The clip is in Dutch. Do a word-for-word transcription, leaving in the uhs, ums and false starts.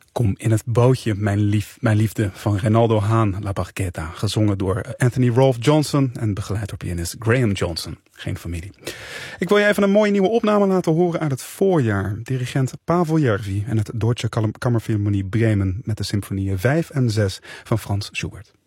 Kom in het bootje, mijn, lief, mijn liefde van Reynaldo Haan, La Barqueta. Gezongen door Anthony Rolfe Johnson en begeleid door pianist Graham Johnson. Geen familie. Ik wil je even een mooie nieuwe opname laten horen uit het voorjaar. Dirigent Pavel Järvi en het Deutsche Kammerphilharmonie Bremen met de symfonieën vijf en zes van Franz Schubert.